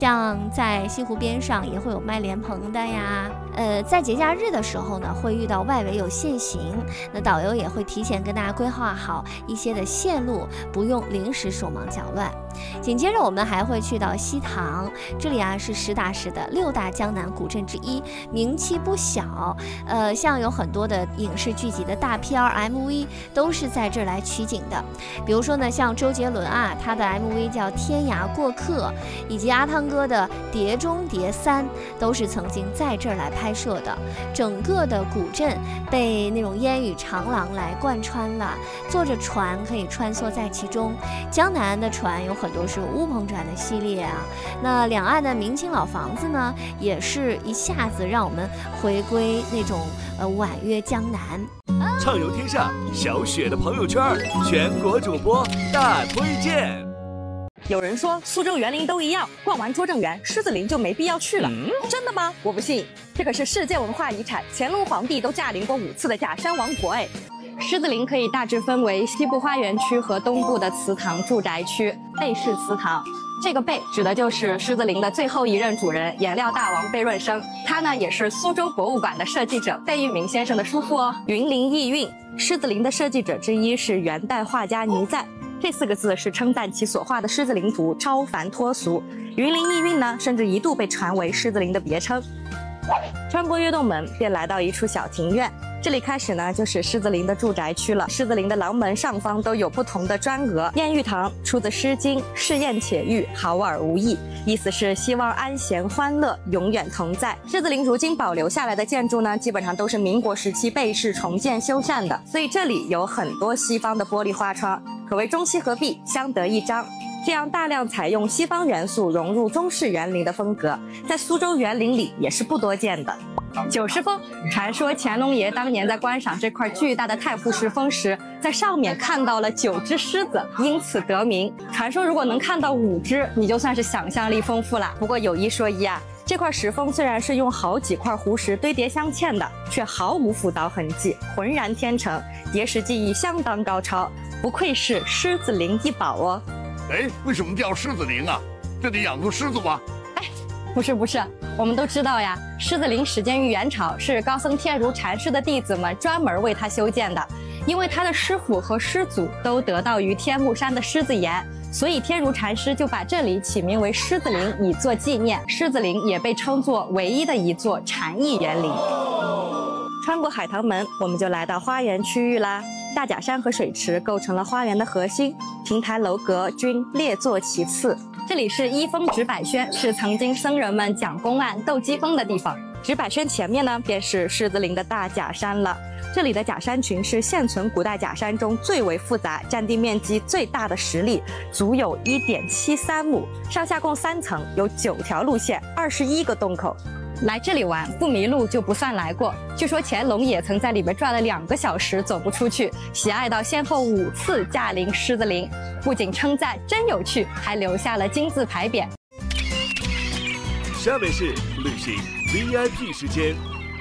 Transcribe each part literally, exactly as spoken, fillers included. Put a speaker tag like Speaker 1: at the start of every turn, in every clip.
Speaker 1: 像在西湖边上也会有卖莲蓬的呀，呃，在节假日的时候呢，会遇到外围有限行，那导游也会提前跟大家规划好一些的线路，不用临时手忙脚乱。紧接着我们还会去到西塘，这里啊是实打实的六大江南古镇之一，名气不小。呃，像有很多的影视剧集的大片 M V 都是在这儿来取景的。比如说呢，像周杰伦啊，他的 M V 叫《天涯过客》，以及阿汤哥的《碟中谍三》，都是曾经在这儿来拍摄的。整个的古镇被那种烟雨长廊来贯穿了，坐着船可以穿梭在其中。江南的船有很多是乌篷船的系列啊，那两岸的明清老房子呢，也是一下子让我们回归那种呃婉约江南。
Speaker 2: 畅游天下，小雪的朋友圈，全国主播大推荐。
Speaker 3: 有人说苏州园林都一样，逛完拙政园，狮子林就没必要去了。嗯、真的吗？我不信，这可是世界文化遗产，乾隆皇帝都驾临过五次的假山王国哎。狮子林可以大致分为西部花园区和东部的祠堂住宅区。贝氏祠堂，这个贝指的就是狮子林的最后一任主人颜料大王贝润生，他呢也是苏州博物馆的设计者贝聿铭先生的叔父哦。云林艺韵，狮子林的设计者之一是元代画家倪瓒，这四个字是称赞其所画的狮子林图超凡脱俗。云林艺韵呢，甚至一度被传为狮子林的别称。穿过跃动门，便来到一处小庭院。这里开始呢，就是狮子林的住宅区了。狮子林的廊门上方都有不同的砖额。燕玉堂出自《诗经》，适燕且玉，好而无异，意思是希望安闲欢乐永远同在。狮子林如今保留下来的建筑呢，基本上都是民国时期贝氏重建修缮的，所以这里有很多西方的玻璃花窗，可谓中西合璧，相得益彰。这样大量采用西方元素融入中式园林的风格，在苏州园林里也是不多见的。九狮峰，传说乾隆爷当年在观赏这块巨大的太湖石峰时，在上面看到了九只狮子，因此得名。传说如果能看到五只，你就算是想象力丰富了。不过有一说一啊，这块石峰虽然是用好几块湖石堆叠镶嵌的，却毫无辅导痕迹，浑然天成，叠石技艺相当高超，不愧是狮子林一宝哦。
Speaker 4: 哎，为什么叫狮子林啊？这里养过狮子吗？
Speaker 3: 哎，不是不是，我们都知道呀，狮子林始建于元朝，是高僧天竺禅师的弟子们专门为他修建的。因为他的师傅和师祖都得道于天目山的狮子岩，所以天竺禅师就把这里起名为狮子林，以作纪念。狮子林也被称作唯一的一座禅意园林。穿过海棠门，我们就来到花园区域啦。大假山和水池构成了花园的核心，亭台楼阁均列坐其次。这里是一峰直柏轩，是曾经僧人们讲公案斗鸡风的地方。直柏轩前面呢，便是狮子林的大假山了。这里的假山群是现存古代假山中最为复杂、占地面积最大的实例，足有 一点七三亩，上下共三层，有九条路线，二十一个洞口。来这里玩不迷路就不算来过。据说乾隆也曾在里面转了两个小时走不出去，喜爱到先后五次驾临狮子林，不仅称赞真有趣，还留下了金字牌匾。
Speaker 2: 下面是旅行 V I P 时间。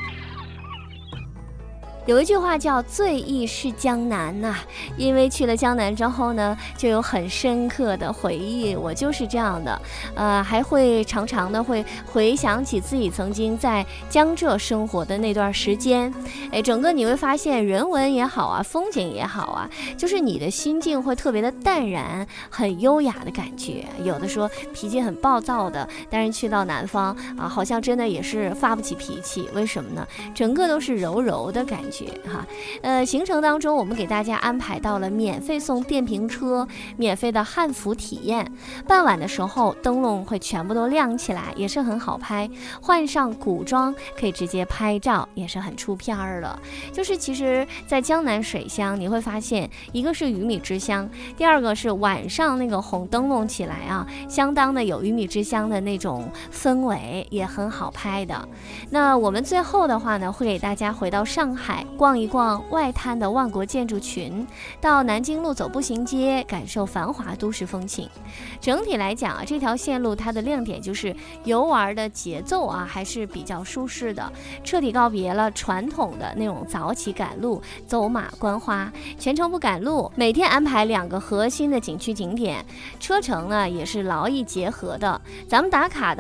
Speaker 1: 有一句话叫最忆是江南呐、啊，因为去了江南之后呢，就有很深刻的回忆。我就是这样的，呃，还会常常的会回想起自己曾经在江浙生活的那段时间。哎，整个你会发现人文也好啊，风景也好啊，就是你的心境会特别的淡然，很优雅的感觉。有的说脾气很暴躁的，但是去到南方啊，好像真的也是发不起脾气。为什么呢？整个都是柔柔的感觉。哈，呃，行程当中我们给大家安排到了免费送电瓶车、免费的汉服体验。傍晚的时候灯笼会全部都亮起来，也是很好拍。换上古装可以直接拍照，也是很出片儿了。就是其实在江南水乡你会发现，一个是鱼米之乡，第二个是晚上那个红灯笼起来啊，相当的有鱼米之乡的那种氛围，也很好拍的。那我们最后的话呢，会给大家回到上海海，逛一逛外滩的万国建筑群，到南京路走步行街，感受繁华都市风情。整体来讲啊，这条线路它的亮点就是游玩的节奏啊还是比较舒适的，彻底告别了传统的那种早起赶路、走马观花，全程不赶路。每天安排两个核心的景区景点，车程呢也是劳逸结合的。咱们打卡的